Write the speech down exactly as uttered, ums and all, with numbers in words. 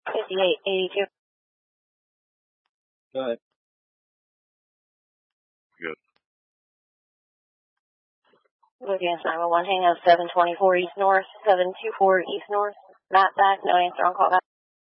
fifty-eight eighty-two. Go ahead. Good. Louisiana nine one one, hang out seven twenty-four East North, seven two four East North. Matt back, no answer on call back.